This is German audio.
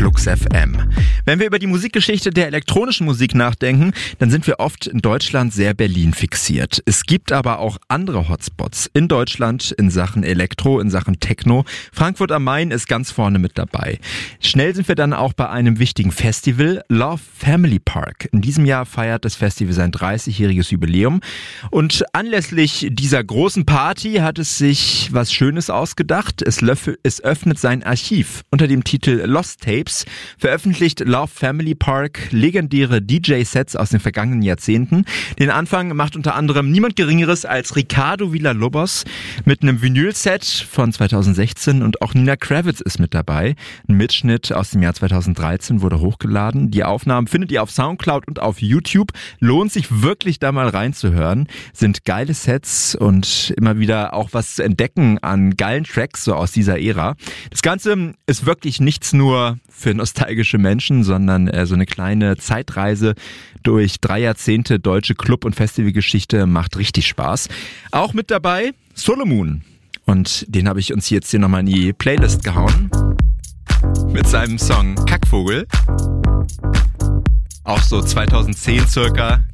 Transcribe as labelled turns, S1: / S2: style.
S1: Flux FM. Wenn wir über die Musikgeschichte der elektronischen Musik nachdenken, dann sind wir oft in Deutschland sehr Berlin fixiert. Es gibt aber auch andere Hotspots in Deutschland in Sachen Elektro, in Sachen Techno. Frankfurt am Main ist ganz vorne mit dabei. Schnell sind wir dann auch bei einem wichtigen Festival, Love Family Park. In diesem Jahr feiert das Festival sein 30-jähriges Jubiläum. Und anlässlich dieser großen Party hat es sich was Schönes ausgedacht. Es öffnet sein Archiv. Unter dem Titel Lost Tapes veröffentlicht Love Family Park legendäre DJ-Sets aus den vergangenen Jahrzehnten. Den Anfang macht unter anderem niemand Geringeres als Ricardo Villalobos mit einem Vinyl-Set von 2016 und auch Nina Kravitz ist mit dabei. Ein Mitschnitt aus dem Jahr 2013 wurde hochgeladen. Die Aufnahmen findet ihr auf Soundcloud und auf YouTube. Lohnt sich wirklich da mal reinzuhören. Sind geile Sets und immer wieder auch was zu entdecken an geilen Tracks so aus dieser Ära. Das Ganze ist wirklich nichts nur für nostalgische Menschen, sondern so eine kleine Zeitreise durch 3 Jahrzehnte deutsche Club- und Festivalgeschichte macht richtig Spaß. Auch mit dabei Solomon. Und den habe ich uns jetzt hier nochmal in die Playlist gehauen. Mit seinem Song Kackvogel. Auch so 2010 circa.